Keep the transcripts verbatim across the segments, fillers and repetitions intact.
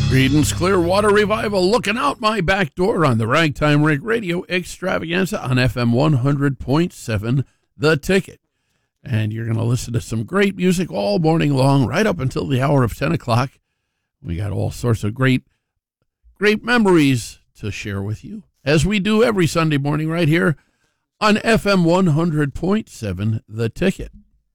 Creedence Clearwater Revival, looking out my back door on the Ragtime Rig Radio Extravaganza on F M one hundred point seven, The Ticket. And you're going to listen to some great music all morning long, right up until the hour of ten o'clock. We got all sorts of great, great memories to share with you, as we do every Sunday morning right here on F M one hundred point seven, The Ticket.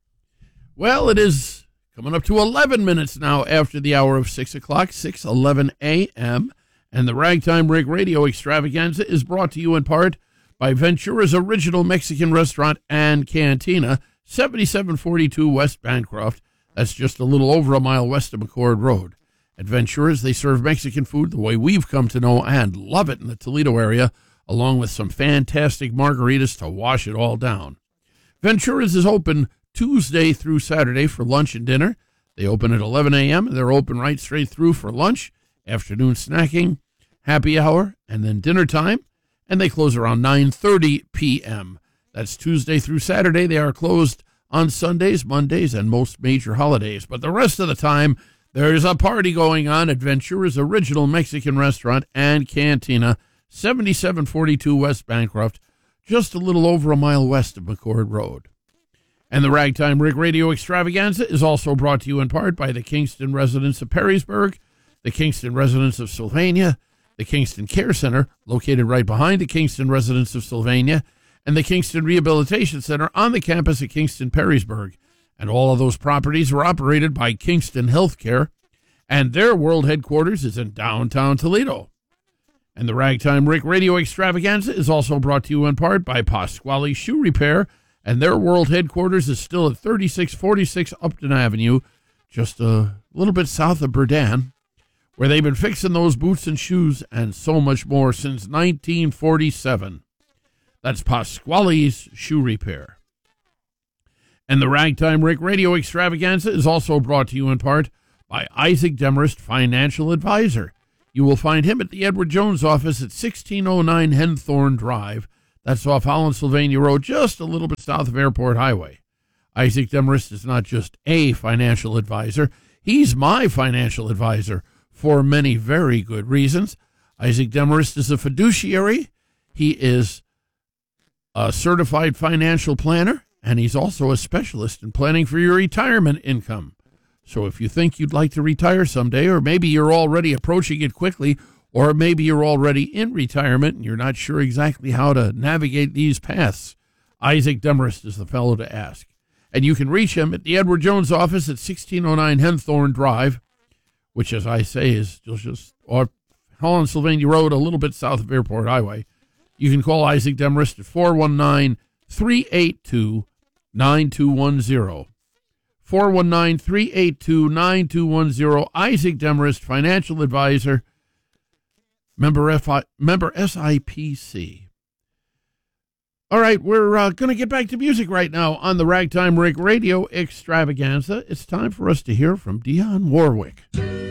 Well, it is coming up to eleven minutes now after the hour of six o'clock, six eleven a.m., and the Ragtime Rig Radio Extravaganza is brought to you in part by Ventura's Original Mexican Restaurant and Cantina, seventy-seven forty-two West Bancroft. That's just a little over a mile west of McCord Road. At Ventura's, they serve Mexican food the way we've come to know and love it in the Toledo area, along with some fantastic margaritas to wash it all down. Ventura's is open Tuesday through Saturday for lunch and dinner. They open at eleven a.m. and they're open right straight through for lunch, afternoon snacking, happy hour, and then dinner time. And they close around nine thirty p.m. That's Tuesday through Saturday. They are closed on Sundays, Mondays, and most major holidays. But the rest of the time, there's a party going on at Ventura's Original Mexican Restaurant and Cantina, seventy-seven forty-two West Bancroft, just a little over a mile west of McCord Road. And the Ragtime Rig Radio Extravaganza is also brought to you in part by the Kingston residents of Perrysburg, the Kingston residents of Sylvania, the Kingston Care Center, located right behind the Kingston residents of Sylvania, and the Kingston Rehabilitation Center on the campus at Kingston Perrysburg. And all of those properties are operated by Kingston Healthcare, and their world headquarters is in downtown Toledo. And the Ragtime Rig Radio Extravaganza is also brought to you in part by Pasquale Shoe Repair, and their world headquarters is still at thirty-six forty-six Upton Avenue, just a little bit south of Berdan, where they've been fixing those boots and shoes and so much more since nineteen forty-seven. That's Pasquale's Shoe Repair. And the Ragtime Rig Radio Extravaganza is also brought to you in part by Isaac Demarest Financial Advisor. You will find him at the Edward Jones office at sixteen oh nine Henthorne Drive. That's off Holland Sylvania Road, just a little bit south of Airport Highway. Isaac Demarest is not just a financial advisor. He's my financial advisor for many very good reasons. Isaac Demarest is a fiduciary. He is a certified financial planner, and he's also a specialist in planning for your retirement income. So if you think you'd like to retire someday, or maybe you're already approaching it quickly, or maybe you're already in retirement and you're not sure exactly how to navigate these paths, Isaac Demarest is the fellow to ask. And you can reach him at the Edward Jones office at sixteen oh nine Henthorne Drive, which, as I say, is just off Holland Sylvania Road, a little bit south of Airport Highway. You can call Isaac Demarest at four one nine, three eight two, nine two one zero. four one nine, three eight two, nine two one zero. Isaac Demarest, Financial Advisor, member, F I, member S I P C. All right, we're uh, going to get back to music right now on the Ragtime Rig Radio Extravaganza. It's time for us to hear from Dionne Warwick.